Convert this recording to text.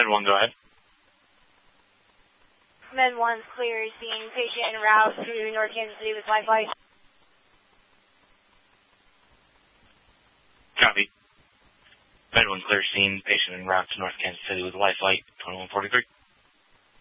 Med 1, go ahead. Med 1's clear, seeing patient en route to North Kansas City with life flight. Copy. Med 1 clear, seeing patient en route to North Kansas City with life flight 2143.